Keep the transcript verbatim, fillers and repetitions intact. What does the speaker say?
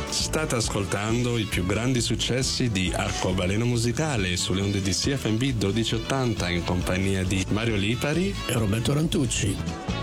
State ascoltando i più grandi successi di Arcobaleno Musicale sulle onde di C F M B dodici ottanta in compagnia di Mario Lipari e Roberto Rantucci.